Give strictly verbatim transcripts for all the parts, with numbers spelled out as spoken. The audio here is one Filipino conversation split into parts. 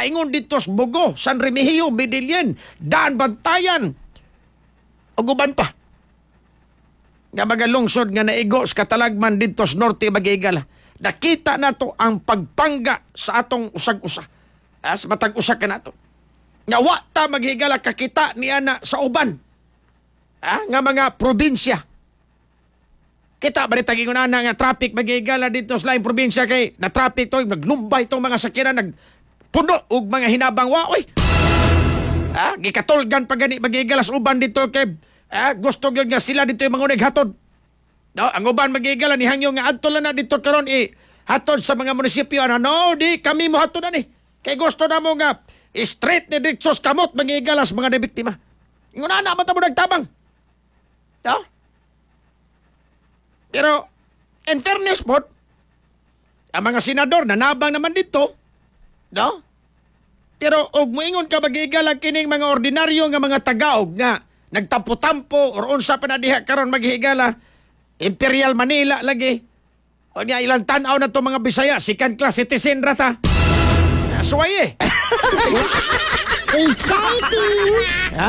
paingon dito sa Bugo, San Remigio, Medellin, Daan Bantayan, o guban pa. Nga mga lungsod nga naigo sa katalagman dito sa Norte Bagigala. Nakita na to ang pagpangga sa atong usag-usa. As matag-usa ka na to. Nga wa ta maghigala kakita niya na sa uban. Ah, nga mga probinsya. Kita ba rin tagingon na nga traffic maghigala dito sa laing probinsya kay na traffic to, naglumbay itong mga sakyanan, nagpuno og mga hinabang wa. Uy! Ah, gikatulgan pa gani maghigala sa uban dito kay ah, gusto yun nga sila dito yung mga unig hatod. No, ang uban magigala ni hangyo nga adto lang na dito karon i hatod sa mga munisipyo ano, no, di kami mo hatod na ni. Kay gusto na mo nga straight ni Dixos kamot magigala sa mga nabiktima. Ingon na naman mo nagtabang. No? Pero in fairness po, ang mga senador nanabang naman dito. No? Pero og moingon ka magigala kining mga ordinaryo nga mga tagaog nga nagtampo-tampo or unsa pa na diha karon maghigala Imperial Manila lagi. O niya ilang tanaw na to mga Bisaya, second class citizen rata. Suway eh. Exciting! Ha?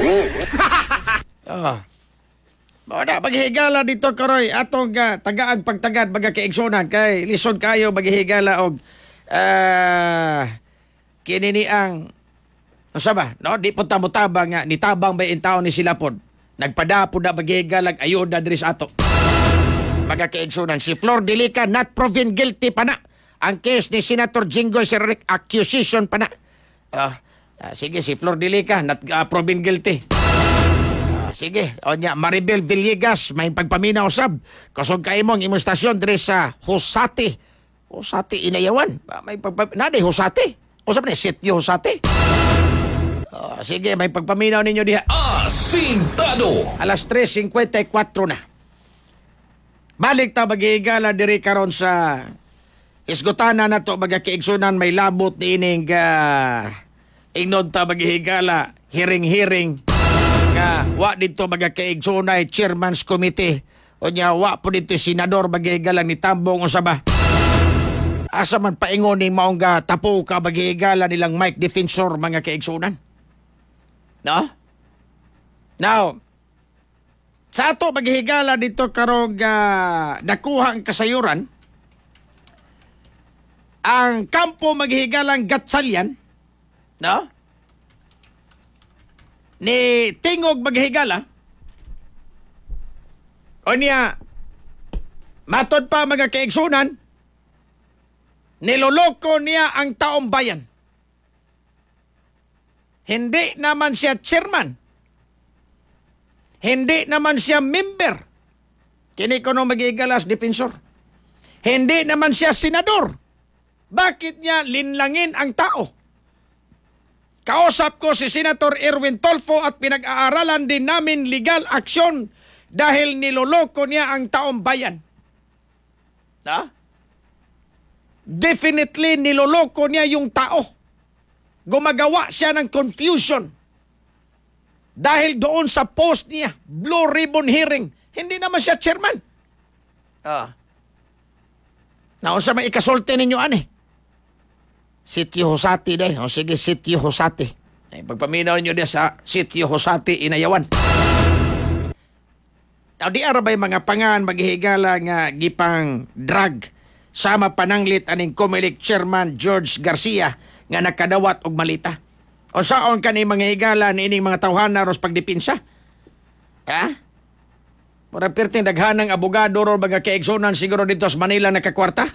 Oh. Muna, maghigala dito karoy atong uh, tagaag pagtagad baga kaigsunan kay lisod kayo maghigala og uh, kinini ang asa ba? No, di po tamo-tabang nga nitabang ba in taon ni sila pod. Nagpadapo na magigalag ayuda diri sa ato. Mga kaigsunan, si Flor Delica not proven guilty pa na. Ang case ni Senator Jinggoy Sir accusation pa na. Uh, uh, sige, si Flor Delica not uh, proven guilty. Uh, sige, o niya, Maribel Villegas, may pagpaminaw sab. Kusog kayo mong imong stasyon diri sa Hosati. Hosati, Inayawan. Uh, may pagpaminaw, nade, Hosati. O sabi na, Sitio Hosati. Uh, sige, may pagpaminaw ninyo diha. Asintado! Alas tres fifty-four na. Balik ta magigala diri karon sa isgutana na to magakiigsunan may labot ni ining uh, ingnon ta maghigala hiring-hiring nga wa dito magakiigsunay chairman's committee o nya wa po dito senador magigala ni Tambong usaba. Asa man paingon ni maong ga tapo ka magigala nilang Mike Defensor mga kaigsunan. No? Now, sa ato maghigala dito karong uh, nakuha ang kasayuran, ang kampo maghigalang Gatsalyan, no? Ni Tingog maghigala, o niya, matod pa mga kaigsunan, niloloko niya ang taong bayan. Hindi naman siya chairman. Hindi naman siya member. Kini ko nung magigalas defensor. Hindi naman siya senador. Bakit niya linlangin ang tao? Kausap ko si Senator Erwin Tolfo at pinag-aaralan din namin legal action dahil niloloko niya ang taong bayan. Ha? Definitely niloloko niya yung tao. Gumagawa siya ng confusion. Dahil doon sa post niya, Blue Ribbon Hearing, hindi naman siya chairman. Ah. Naon sa may ikasulti ninyo, ani? Sitio Hosati, day. O sige, Sitio Hosati. Ay, pagpaminaw ninyo din sa Sitio Hosati, Inayawan. Now, di arabay mga pangan maghihigala nga gipang drug sama pananglit aning Comelec Chairman George Garcia nga nakadawat og malita. O saon ka ni mga higala ni ining mga tawhana ros pagdipinsa? Ha? Para perting daghanang abogado ro mga kaigsunan siguro dito sa Manila nakakwarta?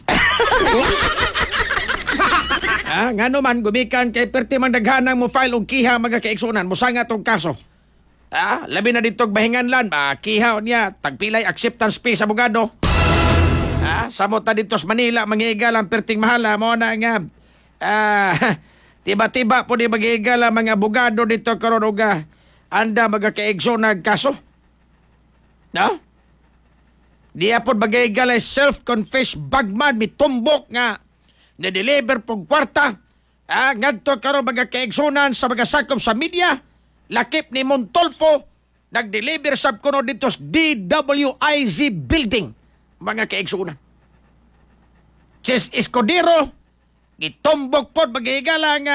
Ha? Nga naman, gumikan kay perting mang daghanang mo file og kiha mga kaigsunan, musanga tong kaso. Ha? Labi na dito bahinganlan, ba? Kiha niya, tagpilay acceptance fee sa abogado. Ha? Samot na dito sa Manila, mga higalang perting mahala, mo na nga, ah... tiba-tiba po di magigala mga abogado dito karon og anda magakaigso nag kaso. No? Di apod magigala self-confessed bagman mitumbok nga na-deliver pong kwarta. Ah, ngadto karon magakaigsunan sa mga sakop sa media. Lakip ni Montolfo nag-deliver sab kuno dito sa D W I Z building mga kaigsunan. Ches Escudero gitumbok pod magigala nga